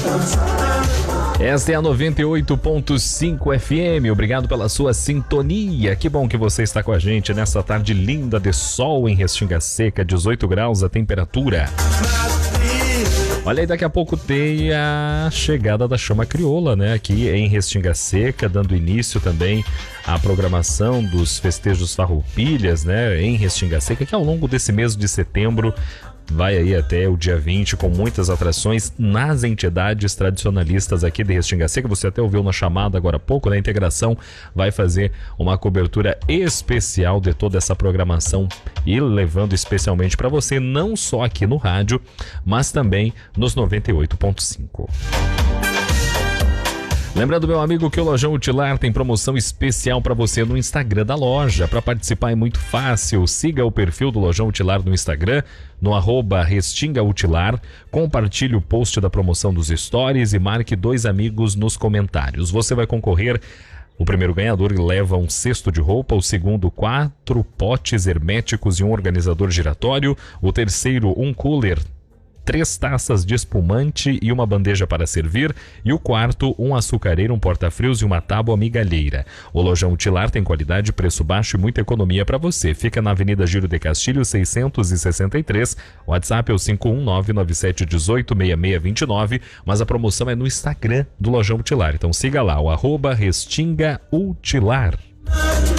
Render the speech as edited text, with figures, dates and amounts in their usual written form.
Esta é a 98.5 FM, obrigado pela sua sintonia, que bom que você está com a gente nessa tarde linda de sol em Restinga Seca, 18 graus a temperatura. Olha aí, daqui a pouco tem a chegada da Chama Crioula, né, aqui em Restinga Seca, dando início também à programação dos festejos Farroupilhas, né, em Restinga Seca, que ao longo desse mês de setembro vai aí até o dia 20 com muitas atrações nas entidades tradicionalistas aqui de Restinga Seca. Você até ouviu na chamada agora há pouco, né? A Integração vai fazer uma cobertura especial de toda essa programação e levando especialmente para você, não só aqui no rádio, mas também nos 98.5. Lembrando, meu amigo, que o Lojão Utilar tem promoção especial para você no Instagram da loja. Para participar é muito fácil. Siga o perfil do Lojão Utilar no Instagram, no @RestingaUtilar. Compartilhe o post da promoção dos stories e marque 2 amigos nos comentários. Você vai concorrer. O primeiro ganhador leva um cesto de roupa, o segundo 4 potes herméticos e um organizador giratório, o terceiro um cooler, 3 taças de espumante e uma bandeja para servir, e o quarto um açucareiro, um porta-frios e uma tábua migalheira. O Lojão Utilar tem qualidade, preço baixo e muita economia para você. Fica na Avenida Giro de Castilho 663, WhatsApp é o 51997186629, mas a promoção é no Instagram do Lojão Utilar, então siga lá, o @RestingaUtilar.